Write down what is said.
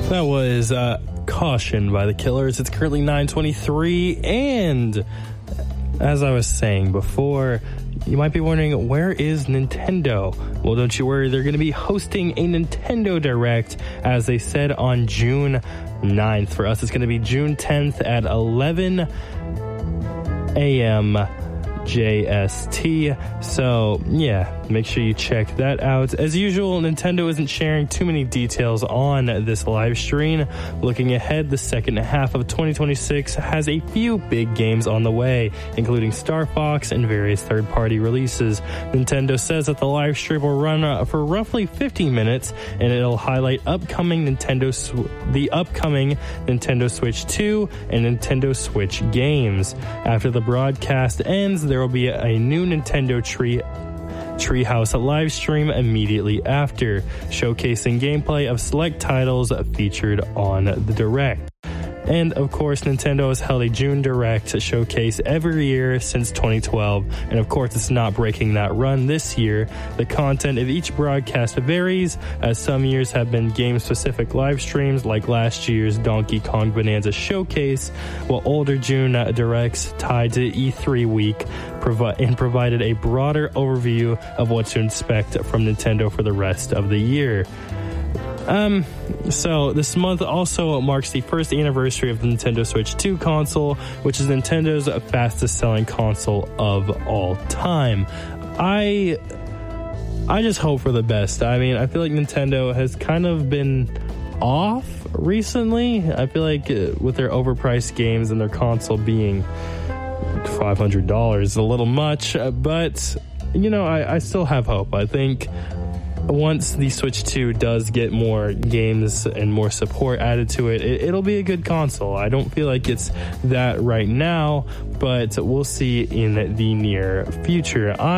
That was Caution by The Killers. It's currently 9:23, and as I was saying before, you might be wondering, where is Nintendo? Well, don't you worry, they're going to be hosting a Nintendo Direct, as they said, on June 9th. For us, it's going to be June 10th at 11 a.m. JST. So, yeah, make sure you check that out. As usual, Nintendo isn't sharing too many details on this live stream. Looking ahead, the second half of 2026 has a few big games on the way, including Star Fox and various third-party releases. Nintendo says that the live stream will run for roughly 15 minutes, and it'll highlight the upcoming Nintendo Switch 2 and Nintendo Switch games. After the broadcast ends, there will be a new Nintendo Treehouse live stream immediately after, showcasing gameplay of select titles featured on the Direct. And of course, Nintendo has held a June Direct showcase every year since 2012, and of course it's not breaking that run this year. The content of each broadcast varies, as some years have been game-specific live streams like last year's Donkey Kong Bonanza Showcase, while older June Directs tied to E3 week provided a broader overview of what to expect from Nintendo for the rest of the year. So this month also marks the first anniversary of the Nintendo Switch 2 console, which is Nintendo's fastest selling console of all time. I just hope for the best. I mean, I feel like Nintendo has kind of been off recently. I feel like with their overpriced games and their console being $500 is a little much, but you know, I still have hope. I think once the Switch 2 does get more games and more support added to it, it'll be a good console. I don't feel like it's that right now, but we'll see in the near future.